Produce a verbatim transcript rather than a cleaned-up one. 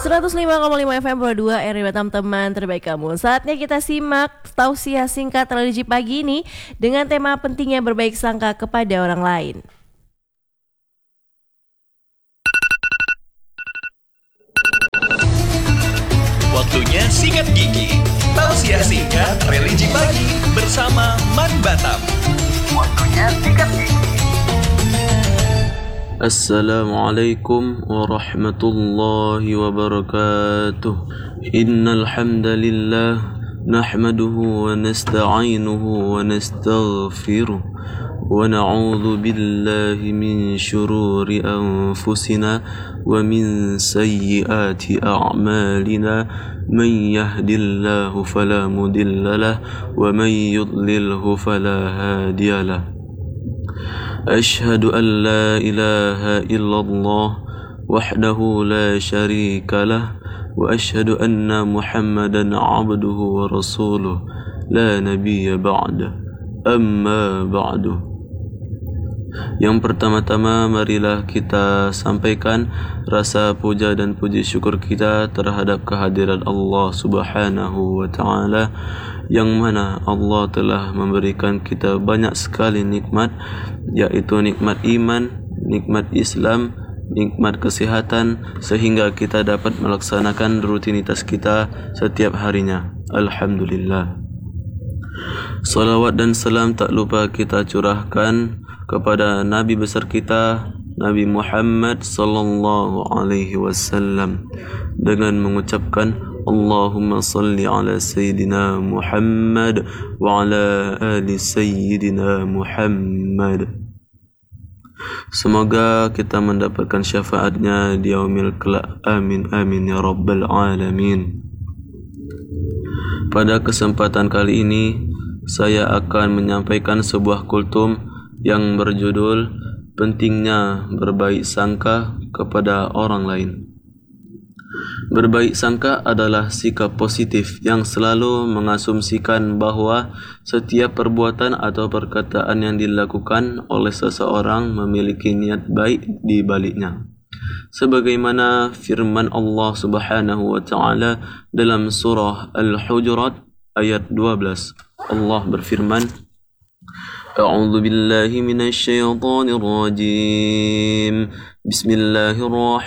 seratus lima koma lima F M Pro dua R W Batam, teman terbaik kamu. Saatnya kita simak tausiah singkat religi pagi ini dengan tema pentingnya berbaik sangka kepada orang lain. Waktunya sikat gigi. Tausiah singkat religi pagi bersama Man Batam. Waktunya sikat gigi. Assalamualaikum warahmatullahi wabarakatuh. Innal hamdalillah nahmaduhu wa nasta'inuhu wa nastaghfiruh wa na'udzu billahi min shururi anfusina wa min sayyiati a'malina. Man yahdillahu fala mudilla wa man yudlilhu fala hadiyalah. أشهد أن لا إله إلا الله وحده لا شريك له وأشهد أن محمدا عبده ورسوله لا نبي بعده أما بعد. Yang pertama-tama marilah kita sampaikan rasa puja dan puji syukur kita terhadap kehadiran Allah Subhanahu wa taala, yang mana Allah telah memberikan kita banyak sekali nikmat, yaitu nikmat iman, nikmat Islam, nikmat kesihatan, sehingga kita dapat melaksanakan rutinitas kita setiap harinya. Alhamdulillah. Salawat dan salam tak lupa kita curahkan kepada Nabi besar kita, Nabi Muhammad sallallahu alaihi wasallam, dengan mengucapkan Allahumma salli ala Sayyidina Muhammad wa ala ali Sayyidina Muhammad. Semoga kita mendapatkan syafaatnya di yaumil kelak. Amin amin ya rabbal alamin. Pada kesempatan kali ini saya akan menyampaikan sebuah kultum yang berjudul pentingnya berbaik sangka kepada orang lain. Berbaik sangka adalah sikap positif yang selalu mengasumsikan bahawa setiap perbuatan atau perkataan yang dilakukan oleh seseorang memiliki niat baik di baliknya. Sebagaimana firman Allah Subhanahu wa taala dalam surah Al-Hujurat ayat dua belas. Allah berfirman, A'udzu billahi minasy syaithanir rajim. Bismillahirrahmanirrahim.